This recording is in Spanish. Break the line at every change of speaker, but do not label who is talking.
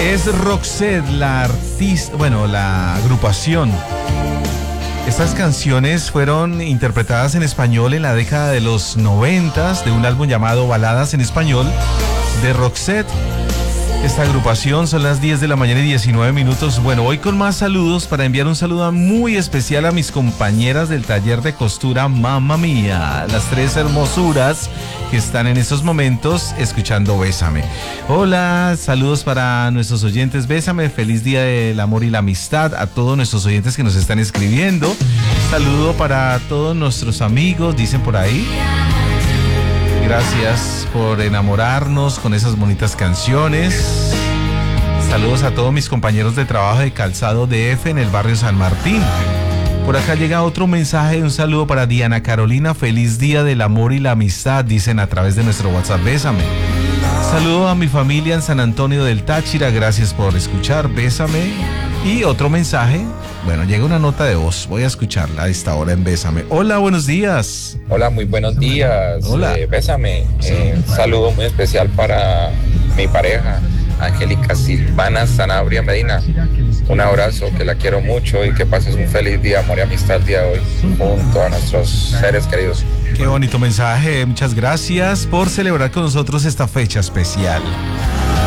Es Roxette, la artista, bueno, la agrupación. Estas canciones fueron interpretadas en español en la década de los 90 de un álbum llamado Baladas en Español de Roxette. Esta agrupación, son las 10 de la mañana y 19 minutos. Bueno, hoy con más saludos para enviar un saludo muy especial a mis compañeras del taller de costura Mamma Mía, las tres hermosuras que están en estos momentos escuchando Bésame. Hola, saludos para nuestros oyentes, Bésame, feliz día del amor y la amistad a todos nuestros oyentes que nos están escribiendo. Saludo para todos nuestros amigos, dicen por ahí. Gracias por enamorarnos con esas bonitas canciones. Saludos a todos mis compañeros de trabajo de Calzado DF en el barrio San Martín. Por acá llega otro mensaje, un saludo para Diana Carolina. Feliz día del amor y la amistad, dicen a través de nuestro WhatsApp. Bésame. Saludo a mi familia en San Antonio del Táchira. Gracias por escuchar. Bésame. Y otro mensaje. Bueno, llega una nota de voz. Voy a escucharla a esta hora en Bésame. Hola, buenos días.
Hola, muy buenos días.
Hola.
Bésame. Un saludo muy especial para mi pareja, Angélica Silvana Sanabria Medina. Un abrazo, que la quiero mucho y que pases un feliz día, amor y amistad el día de hoy junto a nuestros seres queridos.
Qué bonito mensaje. Muchas gracias por celebrar con nosotros esta fecha especial.